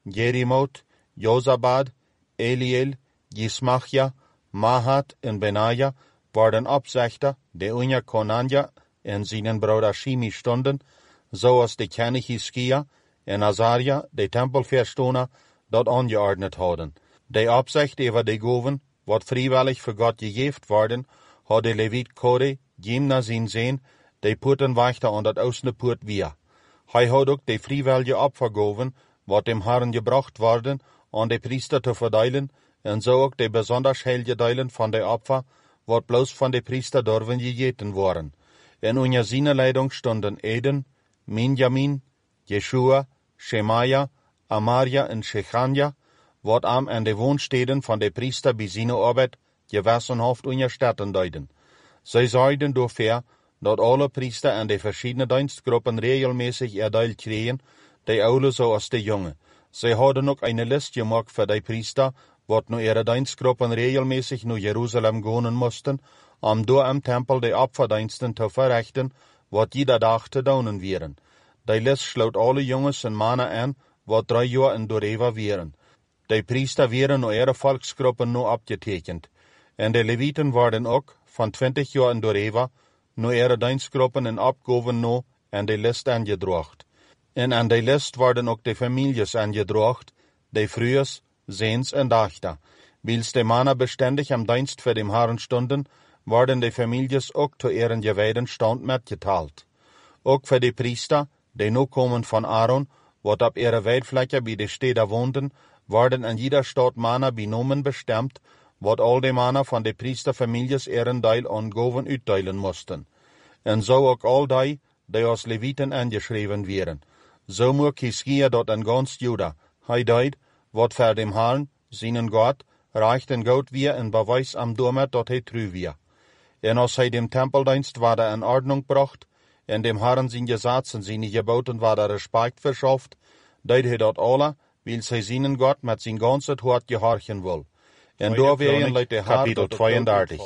Jerimoth, Jozabad, Eliel, Gismachia, Mahat en Benaja worden opzichter, die onder Konanja en zijn broeder Shimi stonden, zoals de koning Hiskia en Azaria, de tempelverstoner, dat aangeordnet hadden. De opzicht over de goven, wat vrijwillig voor God gegeven worden, had de Leviet Kore, Jimna zijn zoon, de poortenwachter aan dat oostende poort weer. Hij had ook de vrijwillige opfergoven, wat dem Herren gebracht worden, aan de priester te verdelen, en zo ook de bijzonders heilige delen van de opfer, wat bloos van de priester durven gegeten worden. En onder zijn leiding stonden Eden, Minjamin, Jeshua, Shemaya, Amaria en Shechanja, wat aan en de woonsteden van de priester bij zijn arbeid gewassen heeft onder steden duiden. Zij zorgden ervoor dat alle priester en de verschillende dienstgroepen regelmäßig erdeeld kregen, de oude zoals de jonge. Zij hadden ook een list gemaakt voor de priester, wat nu ihre dienstgroepen regelmäßig naar Jeruzalem gaan moesten, om door am tempel de opferdiensten te verrichten, wat ieder dag te doen waren. De list sloot alle jongens en mannen aan, wat 3 jaar in Doreva waren. De priester waren naar ihre volksgroepen nu opgetekend. En de levieten worden ook, van 20 jaar in Doreva, naar ihre dienstgroepen en opgaven nu en de list aangedraagd. En aan de list worden ook de families aangedraagd, de vrouwen, zoons en dochter. Wils de mannen bestendig am dienst voor de Herren stonden, worden de families ook te ihren gewijden stand metgeteld. Ook voor de priester, die nu komen van Aaron, wat op ihre weidvlekken bij de steden woonden, worden in ieder stad mannen benomen bestemd, wat al de mannen van de priesterfamilies ihren deel aan goven uitdelen moesten. En zo ook al die als levieten aangeschreven werden. Zo moet Hiskia dat in gans Juda. Hij deed, wat voor dem Herrn, zijn God, recht en goed weer en bewijs am doormet dat hij trouw weer. En als hij dem tempeldienst waarde in ordnung bracht, en dem Herrn zijn gesetz en zijn geboten waarde respect verschaft, deed hij dat alle, wils hij zijn God met zijn ganse hart gehorchen wil. En door weer leidt de Kapitel 32.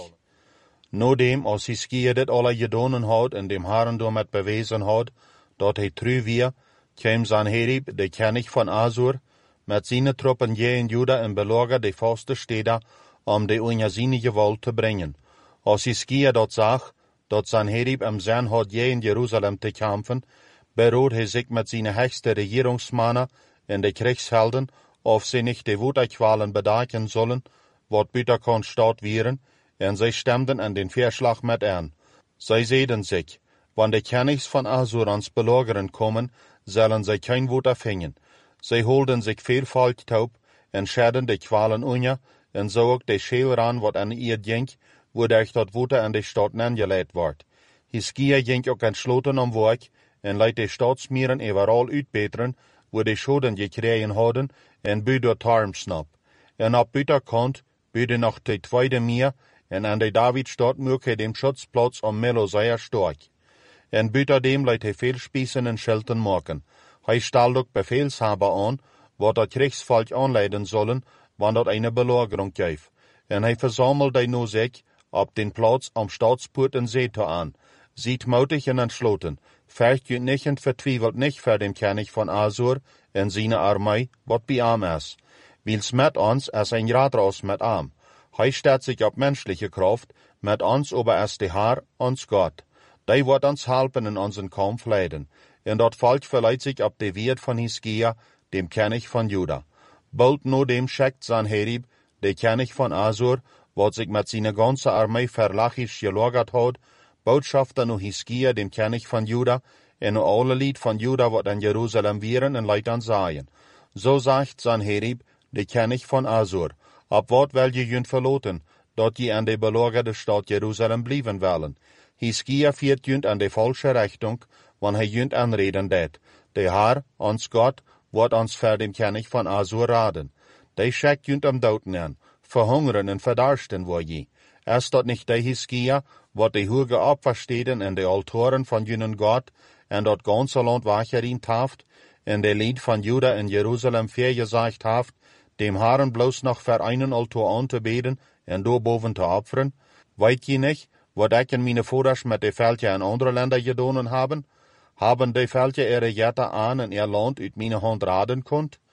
Nodem als Hiskia dit alle gedonen had en dem Herrn doormet bewezen had, dat hij trouw weer, kwam Sanherib, de koning van Assur, met zijn troepen in Juda en beloger de vaste steden, om de onder zijn geweld te brengen. Als Hiskia dat zag, dat Sanherib hem zin had in Jeruzalem te kampen, berood hij zich met zijn hechtste regeringsmannen en de krijgshelden, of ze niet de woedekwalen bedaken zullen, wat buiten kon staat wieren, en zij stemden aan den verslag met aan. Zij zeiden zich, wanneer de konings van Assur ons belogeren komen, zullen zij geen woede vingen. Zij holden zich veel volk taub en schaden de kwalen onder, en zo ook de scheelraan wat aan ihr ging, waardoor dat woede aan de stad neergeleid wordt. Hiskia ging ook entsloten om werk, en liet de stadsmieren overal uitbeteren, waar de schoden gekregen hadden, en buurde door tarmsnap. En op buitenkant buurde nog de tweede meer, en aan de Davidstad moest hij dem schutsplaats om Melo zeer sterk. En buitendem liet hij veel spiezen en schelten maken. Hij stelde ook bevelshaber aan, wat dat krijgsvolk aanleiden zullen, wanneer dat een belagering geeft. En hij verzamelde nu zich op den plaats om stadspoort en zee te aan. Ziet moedig en entsloten, vecht u niet en vertwijfelt niet voor dem koning van Assur en zijn armee, wat bij hem is. Wils met ons is een raadras met hem. Hij staat zich op menselijke kracht, met ons over is de Heer, ons God. Die wordt ons helpen in onze kamp leiden. En dat volk verleidt zich op de woord van Hiskia, dem koning van Juda. Bald no dem schickt Sanherib, de koning van Assur, wat zich met zijn ganze armee verlachisch gelagerd had, boodschafter nu Hiskia, dem koning van Juda, en nu alle lied van Juda wat in Jeruzalem wieren en leidt aan zaaien. Zo zegt Sanherib, de koning van Assur, op wat wil je junt verloten, dat je aan de belagerde stad Jeruzalem blijven willen. Hiskia viert junt aan de falsche richting, wanneer hij junt aanreden deed. De Heer, ons God, wordt ons voor dem koning van Assur raden. De schickt junt am douten aan, verhungeren en verdarsten word je. Is dat niet de Hiskia, wat de hoge opfersteden en de altaren van junnen God, en dat ganse land weggerient heeft, en de lied van Juda en Jeruzalem vergezegd heeft, dem Herren bloos nog voor einen altaar aan te beden en doorboven te opferen? Weet je niet, wat ik en mijn voeders met de veldje in andere landen gedaan hebben? Haben de veldje ihre jette aan en ihr land uit mijn hand raden kunt?